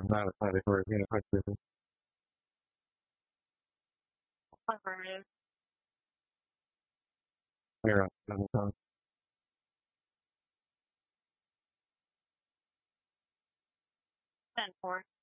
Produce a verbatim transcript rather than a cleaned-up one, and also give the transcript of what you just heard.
not excited for it being a question. Affirmative. Clear up another time. ten four.